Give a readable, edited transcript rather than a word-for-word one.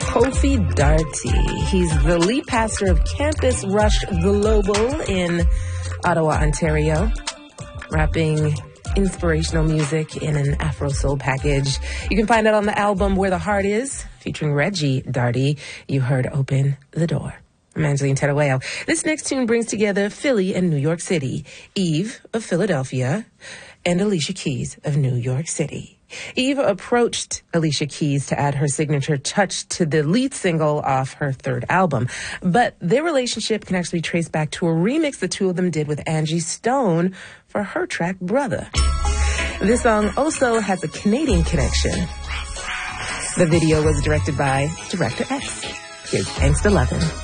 Kofi Darty. He's the lead pastor of Campus Rush Global in Ottawa, Ontario, rapping inspirational music in an Afro soul package. You can find it on the album Where the Heart Is, featuring Reggie Darty. You heard Open the Door. I'm Angeline Teruel. This next tune brings together Philly and New York City, Eve of Philadelphia and Alicia Keys of New York City. Eve approached Alicia Keys to add her signature touch to the lead single off her third album. But their relationship can actually be traced back to a remix the two of them did with Angie Stone for her track Brother. This song also has a Canadian connection. The video was directed by Director X. Here's Gangsta Lovin'.